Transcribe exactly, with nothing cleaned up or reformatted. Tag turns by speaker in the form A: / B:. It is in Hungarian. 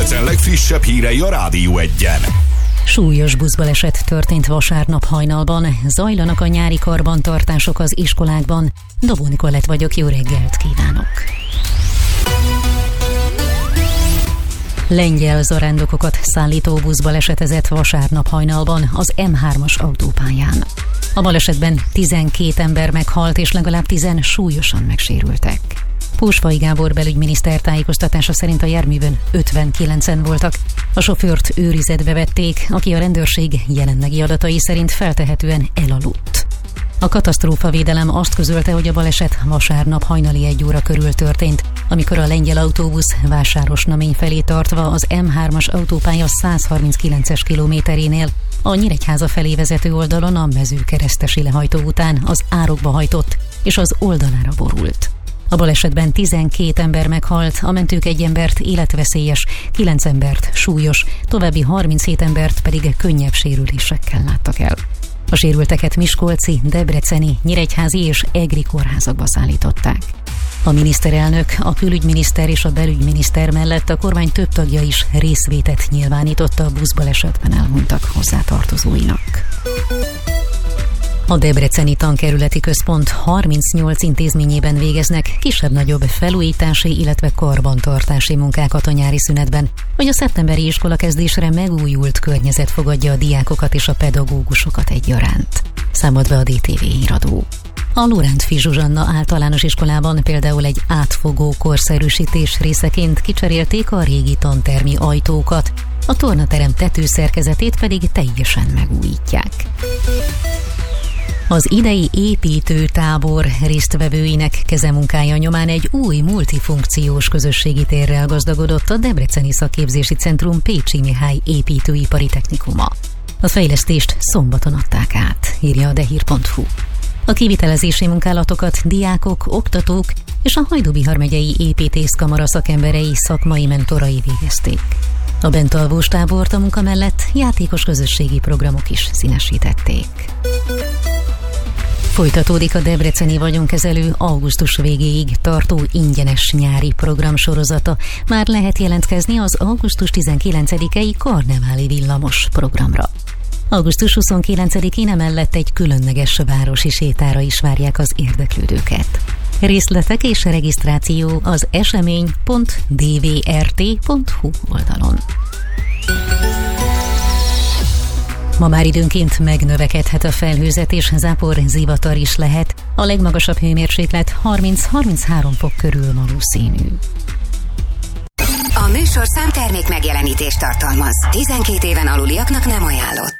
A: Debrecen legfrissebb hírei a Rádió Egyen.
B: Súlyos buszbaleset történt vasárnap hajnalban. Zajlanak a nyári karbantartások az iskolákban. Dobó Nikolett vagyok, jó reggelt kívánok! Lengyel zarándokokat szállító busz balesetezett vasárnap hajnalban az M hármas autópályán. A balesetben tizenkét ember meghalt és legalább tízen súlyosan megsérültek. Pósfai Gábor belügyminiszter tájékoztatása szerint a járművön ötvenkilencen voltak. A sofőrt őrizetbe vették, aki a rendőrség jelenlegi adatai szerint feltehetően elaludt. A katasztrófavédelem azt közölte, hogy a baleset vasárnap hajnali egy óra körül történt, amikor a lengyel autóbusz Vásárosnamény felé tartva az M hármas autópálya százharminckilences kilométerénél a Nyíregyháza felé vezető oldalon a Mezőkeresztesi lehajtó után az árokba hajtott és az oldalára borult. A balesetben tizenkét ember meghalt, a mentők egy embert életveszélyes, kilenc embert súlyos, további harminchét embert pedig könnyebb sérülésekkel láttak el. A sérülteket miskolci, debreceni, nyíregyházi és egri kórházakba szállították. A miniszterelnök, a külügyminiszter és a belügyminiszter mellett a kormány több tagja is részvétet nyilvánította a buszbalesetben elhunytak hozzátartozóinak. A Debreceni Tankerületi Központ harmincnyolc intézményében végeznek kisebb-nagyobb felújítási, illetve karbantartási munkákat a nyári szünetben, hogy a szeptemberi iskolakezdésre megújult környezet fogadja a diákokat és a pedagógusokat egyaránt. Számolt be a dé té vé híradó. A Lorántffy Zsuzsanna általános iskolában például egy átfogó korszerűsítés részeként kicserélték a régi tantermi ajtókat, a tornaterem tetőszerkezetét pedig teljesen megújítják. Az idei építőtábor résztvevőinek kezemunkája nyomán egy új multifunkciós közösségi térrel gazdagodott a Debreceni Szakképzési Centrum Pécsi Mihály építőipari technikuma. A fejlesztést szombaton adták át, írja a dehír pont hu. A kivitelezési munkálatokat diákok, oktatók és a Hajdú-Bihar megyei építészkamara szakemberei, szakmai mentorai végezték. A bentalvós tábort a munka mellett játékos közösségi programok is színesítették. Folytatódik a debreceni vagyonkezelő augusztus végéig tartó ingyenes nyári programsorozata. Már lehet jelentkezni az augusztus tizenkilencedikei karneváli villamos programra. augusztus huszonkilencedikén emellett egy különleges városi sétára is várják az érdeklődőket. Részletek és regisztráció az esemény pont d v r t pont hu oldalon. Ma már időnként megnövekedhet a felhőzet és zápor, zivatar is lehet. A legmagasabb hőmérséklet harminc-harminchárom fok körül valószínű.
C: A műsorszám termék megjelenítést tartalmaz. tizenkét éven aluliaknak nem ajánlott.